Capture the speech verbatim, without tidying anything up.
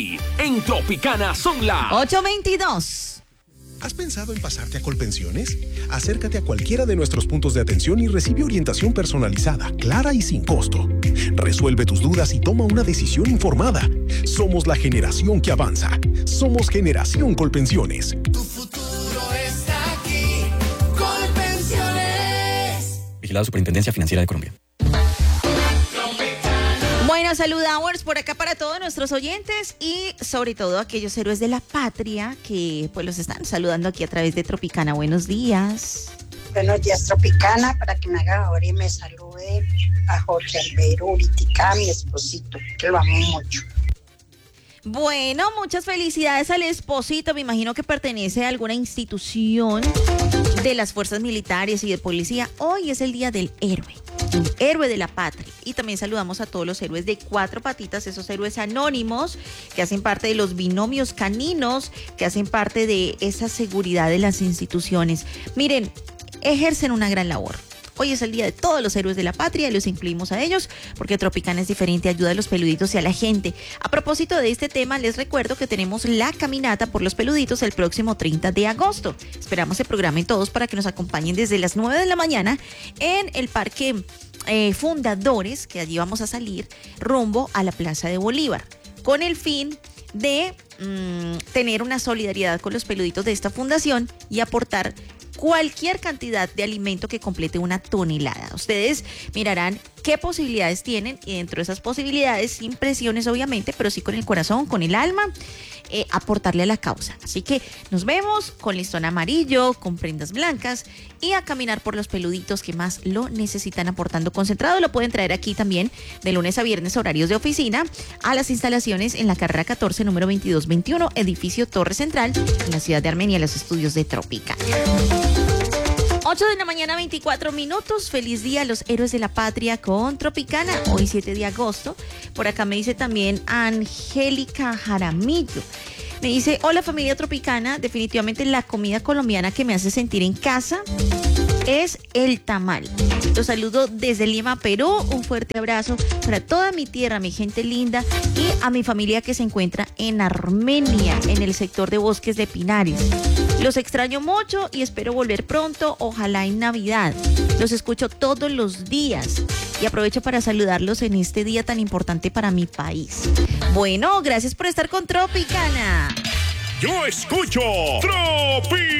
En Tropicana son las ocho veintidós. ¿Has pensado en pasarte a Colpensiones? Acércate a cualquiera de nuestros puntos de atención y recibe orientación personalizada, clara y sin costo. Resuelve tus dudas y toma una decisión informada. Somos la generación que avanza. Somos Generación Colpensiones. Tu futuro está aquí. Colpensiones. Vigilado Superintendencia Financiera de Colombia. Bueno, saludamos por acá para todos nuestros oyentes y sobre todo aquellos héroes de la patria que pues los están saludando aquí a través de Tropicana. Buenos días. Buenos días, Tropicana, para que me haga favor y me salude a Jorge Alberto Uritica, mi esposito, que lo amo mucho. Bueno, muchas felicidades al esposito. Me imagino que pertenece a alguna institución de las fuerzas militares y de policía. Hoy es el día del héroe. Un héroe de la patria. Y también saludamos a todos los héroes de cuatro patitas, esos héroes anónimos que hacen parte de los binomios caninos, que hacen parte de esa seguridad de las instituciones. Miren, ejercen una gran labor. Hoy es el día de todos los héroes de la patria y los incluimos a ellos porque Tropicana es diferente, ayuda a los peluditos y a la gente. A propósito de este tema, les recuerdo que tenemos la caminata por los peluditos el próximo treinta de agosto. Esperamos se programen todos para que nos acompañen desde las nueve de la mañana en el Parque eh, Fundadores, que allí vamos a salir rumbo a la Plaza de Bolívar, con el fin de mmm, tener una solidaridad con los peluditos de esta fundación y aportar cualquier cantidad de alimento que complete una tonelada. Ustedes mirarán qué posibilidades tienen y dentro de esas posibilidades, sin presiones obviamente, pero sí con el corazón, con el alma, eh, aportarle a la causa. Así que nos vemos con listón amarillo, con prendas blancas y a caminar por los peluditos que más lo necesitan aportando concentrado. Lo pueden traer aquí también de lunes a viernes, horarios de oficina, a las instalaciones en la carrera catorce, número veintidós veintiuno, edificio Torre Central, en la ciudad de Armenia, los estudios de Tropicana. ocho de la mañana, veinticuatro minutos. Feliz día a los héroes de la patria con Tropicana. Hoy siete de agosto. Por acá me dice también Angélica Jaramillo. Me dice, hola familia Tropicana, definitivamente la comida colombiana que me hace sentir en casa es el tamal. Los saludo desde Lima, Perú. Un fuerte abrazo para toda mi tierra, mi gente linda y a mi familia que se encuentra en Armenia, en el sector de Bosques de Pinares. Los extraño mucho y espero volver pronto, ojalá en Navidad. Los escucho todos los días y aprovecho para saludarlos en este día tan importante para mi país. Bueno, gracias por estar con Tropicana. Yo escucho Tropi.